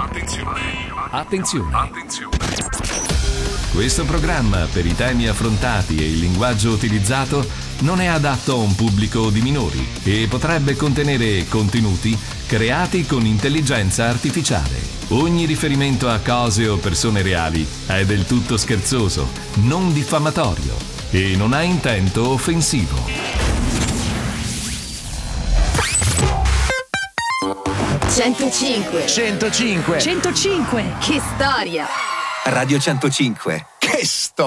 Attenzione. Questo programma, per i temi affrontati e il linguaggio utilizzato, non è adatto a un pubblico di minori e potrebbe contenere contenuti creati con intelligenza artificiale. Ogni riferimento a cose o persone reali è del tutto scherzoso, non diffamatorio e non ha intento offensivo. 105. 105. 105. Che storia! Radio 105. Che storia!